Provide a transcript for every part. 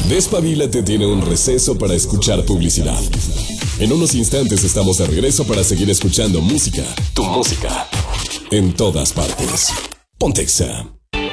Despabilate tiene un receso para escuchar publicidad. En unos instantes estamos de regreso para seguir escuchando música, tu música, en todas partes. Ponte Exa.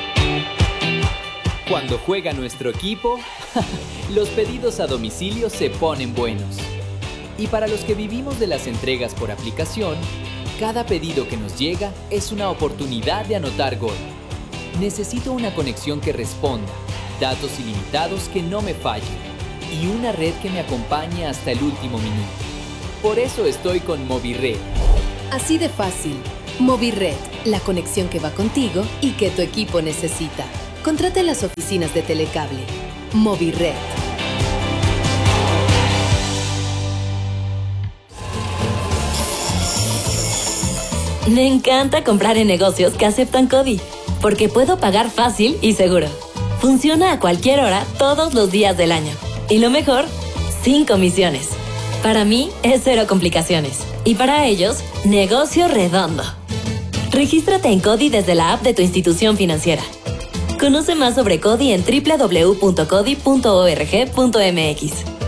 Cuando juega nuestro equipo, los pedidos a domicilio se ponen buenos. Y para los que vivimos de las entregas por aplicación, cada pedido que nos llega es una oportunidad de anotar gol. Necesito una conexión que responda, datos ilimitados que no me fallen y una red que me acompañe hasta el último minuto. Por eso estoy con Movirred. Así de fácil. Movirred, la conexión que va contigo y que tu equipo necesita. Contrata en las oficinas de Telecable. Movirred. Me encanta comprar en negocios que aceptan CODI, porque puedo pagar fácil y seguro. Funciona a cualquier hora, todos los días del año. Y lo mejor, sin comisiones. Para mí es cero complicaciones. Y para ellos, negocio redondo. Regístrate en CODI desde la app de tu institución financiera. Conoce más sobre CODI en www.codi.org.mx.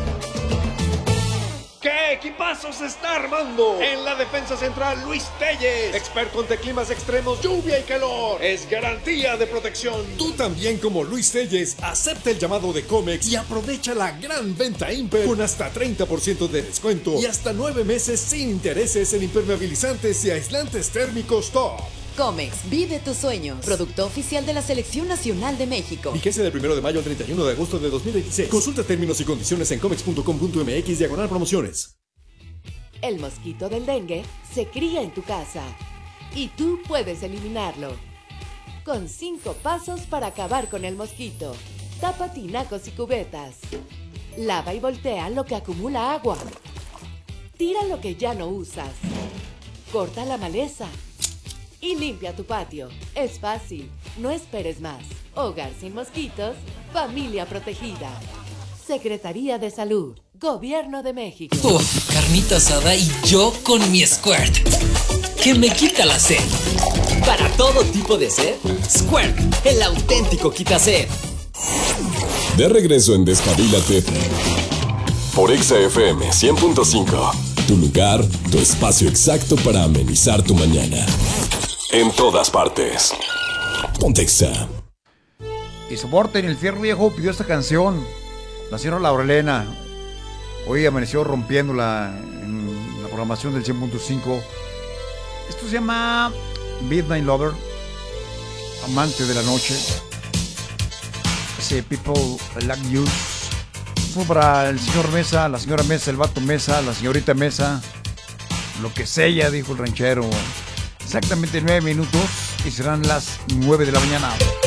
¿Qué equipazo se está armando? En la defensa central, Luis Telles, experto ante climas extremos, lluvia y calor. Es garantía de protección. Tú también, como Luis Telles, acepta el llamado de Comex y aprovecha la gran venta Imper con hasta 30% de descuento y hasta 9 meses sin intereses en impermeabilizantes y aislantes térmicos top. Comex, vive tus sueños. Producto oficial de la Selección Nacional de México. Vigencia del 1 de mayo al 31 de agosto de 2026. Consulta términos y condiciones en comex.com.mx/promociones. El mosquito del dengue se cría en tu casa y tú puedes eliminarlo. Con 5 pasos para acabar con el mosquito. Tapa tinacos y cubetas. Lava y voltea lo que acumula agua. Tira lo que ya no usas. Corta la maleza. Y limpia tu patio. Es fácil, no esperes más. Hogar sin mosquitos, familia protegida. Secretaría de Salud, Gobierno de México. Carnita asada y yo con mi Squirt, que me quita la sed. Para todo tipo de sed, Squirt, el auténtico quita sed. De regreso en Despabilate por Exa FM 100.5. Tu lugar, tu espacio exacto para amenizar tu mañana. En todas partes. Ponte Exa. Y soporten, el Fierro Viejo pidió esta canción. La señora Laurelena. Hoy amaneció rompiéndola en la programación del 100.5. Esto se llama Midnight Lover, amante de la noche. Ese People Like You. Fue para el señor Mesa, la señora Mesa, el vato Mesa, la señorita Mesa. Lo que sea, dijo el ranchero. Exactamente 9 minutos y serán las 9 de la mañana.